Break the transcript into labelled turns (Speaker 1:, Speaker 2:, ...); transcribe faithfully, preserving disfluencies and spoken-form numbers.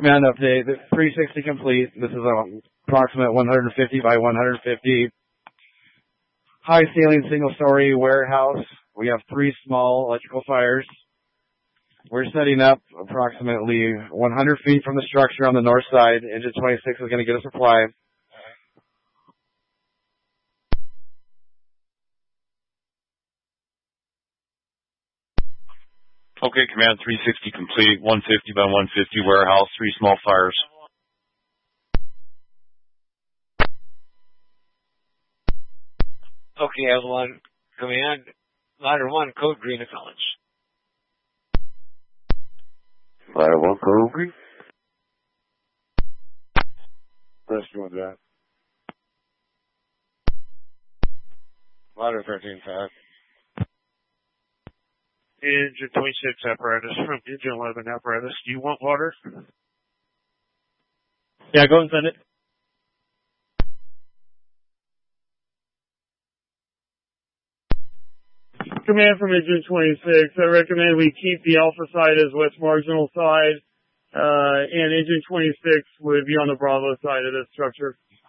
Speaker 1: Command update. three sixty complete. This is an approximate one hundred fifty by one hundred fifty high ceiling single story warehouse. We have three small electrical fires. We're setting up approximately one hundred feet from the structure on the north side. Engine twenty-six is going to get a supply.
Speaker 2: Okay, Command three sixty complete, one fifty by one fifty warehouse, three small fires.
Speaker 3: Okay, Avalon Command, Ladder one, code green, acknowledge.
Speaker 4: Ladder one, code green.
Speaker 1: Rest you want that. Ladder thirteen, five.
Speaker 5: Engine twenty-six apparatus from engine eleven apparatus. Do you want water?
Speaker 6: Yeah, go and send it. Command from engine twenty-six. I recommend we keep the alpha side as west marginal side, uh, and engine twenty-six would be on the Bravo side of this structure.